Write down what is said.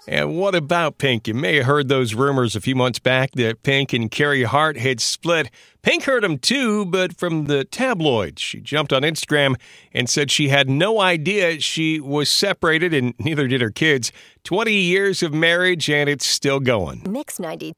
And what about Pink? You may have heard those rumors a few months back that Pink and Carey Hart had split. Pink heard them too, but from the tabloids. She jumped on Instagram and said she had no idea she was separated, and neither did her kids. 20 years of marriage, and it's still going. Mix 92.